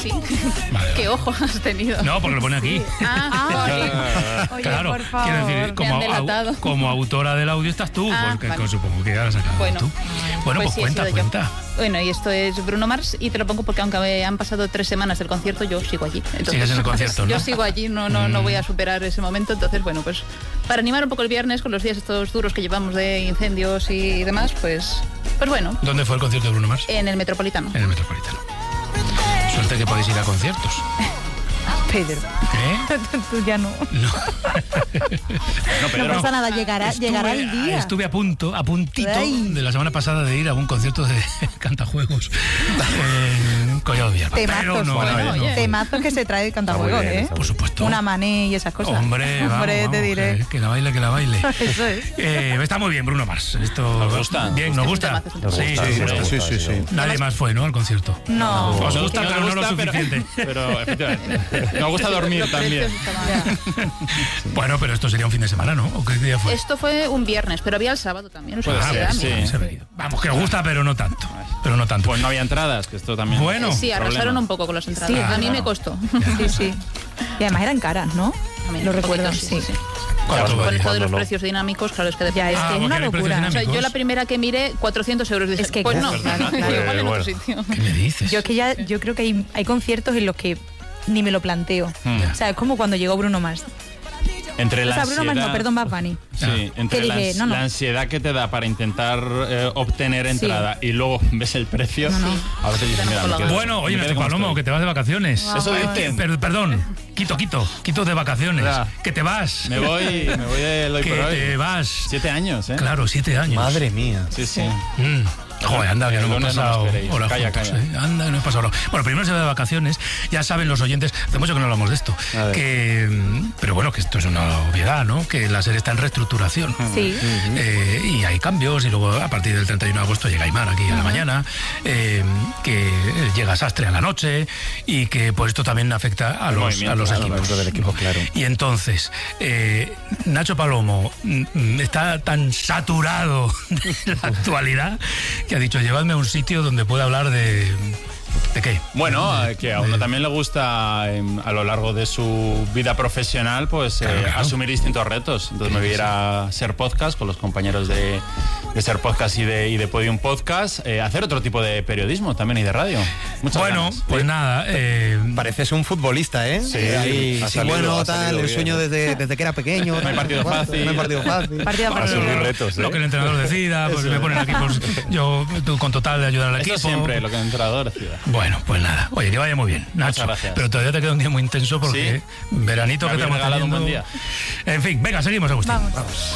sí. Vale, ¿Qué ojo has tenido? No, porque lo pone aquí. Oye, Claro, por favor. quiero decir, Me han delatado. como autora del audio estás tú, porque vale. supongo que has sacado Bueno. tú. Bueno, pues sí, he cuenta, sido yo. cuenta. Bueno, y esto es Bruno Mars, y te lo pongo porque aunque han pasado 3 semanas del concierto, yo sigo allí. Entonces, Sigues en el concierto, ¿no? Yo sigo allí, no voy a superar ese momento. Entonces, bueno, pues para animar un poco el viernes con los días estos duros que llevamos de incendios y demás, pues bueno, ¿Dónde fue el concierto de Bruno Mars? en el Metropolitano. En el Metropolitano. Suerte que podéis ir a conciertos. Pedro, tú ya no. No. No, Pedro, No pasa nada, llegará el día. Estuve a puntito Ay. de la semana pasada de ir a un concierto de Cantajuegos en Collado Villalba. Temazos, temazos que se trae el Cantajuegos, ¿eh? Por supuesto. Una mané y esas cosas. Hombre, vamos, te diré. que la baile. Eso es. Está muy bien Bruno Mars. Esto ¿Nos gusta? Bien, ¿nos gusta? Sí. Nadie más fue, ¿no? Al concierto. No. Os Nos gusta, nos pero no lo gusta, suficiente. Pero efectivamente. Nos gusta dormir también. Bueno, pero esto sería un fin de semana, ¿no? ¿O qué día fue? Esto fue un viernes, pero había el sábado también. O sea, Puede que ser, da, sí. mira. Se ha venido. Vamos, que os gusta, pero no tanto. Pues no había entradas, que esto también. Bueno. Sí, arrasaron problema. un poco con las entradas. Sí, a mí claro. me costó. Sí. Y además eran caras, ¿no? También, Lo un recuerdo, poquito, sí. ¿Cuánto Con valía? esto de los precios dinámicos, claro, es que Ya, es que es porque una hay precios locura. O sea, dinámicos. yo la primera que miré, 400 euros. Dije, Es que pues claro, no, claro. igual en Bueno. otro sitio. ¿Qué me dices? Yo es que yo creo que hay conciertos en los que ni me lo planteo. O sea, es como cuando llegó Bruno Mars. Entre la O sea, Bruno Mars no, ansiedad- perdón, Bad Bunny. Sí, entre Que dije, no. la ansiedad que te da para intentar obtener entrada y luego ves el precio, a veces dices, mira, me quedo- Bueno, oye, me nuestro quedo como Palomo, estoy. que te vas de vacaciones. Eso dicen. Perdón, quito de vacaciones. Ya. Que te vas. Me voy de hoy Que por hoy. te vas. 7 años, ¿eh? Claro, 7 años. Madre mía. Sí. Joder, anda, que no hemos lunes no pasado me esperéis. horas Calla, juntos, calla. ¿eh? Anda, que no hemos pasado horas. Bueno, primero se va de vacaciones. Ya saben los oyentes, hace mucho que no hablamos de esto. A ver. Pero bueno, que esto es una obviedad, ¿no? Que la serie está en reestructuración. Sí. Y hay cambios, y luego a partir del 31 de agosto llega Aymar aquí a la mañana, que llega Sastre a la noche, y que pues esto también afecta a los movimiento, claro, equipos. dentro del equipo, claro. Y entonces, Nacho Palomo está tan saturado de la actualidad que ha dicho, llevadme a un sitio donde pueda hablar de qué. Bueno, que a uno también le gusta a lo largo de su vida profesional pues Claro. asumir distintos retos. Entonces me voy a ir a Ser Podcast con los compañeros de Ser Podcast y de Podium Podcast, hacer otro tipo de periodismo también y de radio. Muchas Bueno, ganas. pues nada, Pareces un futbolista, ¿eh? Sí, Ahí, ha sí, salido, bueno, ha tal, salido el bien. sueño desde que era pequeño. No hay partido fácil. No hay partido fácil. Partida Para partida. subir retos, lo que el entrenador decida, pues me ponen aquí, pues yo con total de ayudar al Eso equipo. siempre, lo que el entrenador decida. Bueno, pues nada. Oye, que vaya muy bien, Nacho. gracias. Pero todavía te queda un día muy intenso porque Sí. veranito Me que habéis estamos regalado un teniendo. buen día. En fin, venga, seguimos, Agustín. Vamos.